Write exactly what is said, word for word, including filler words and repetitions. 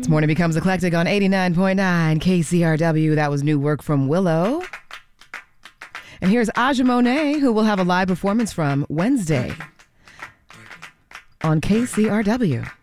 Morning Becomes Eclectic on eighty-nine point nine K C R W. That was new work from Willow. And here's Aja Monet, who will have a live performance from Wednesday on K C R W.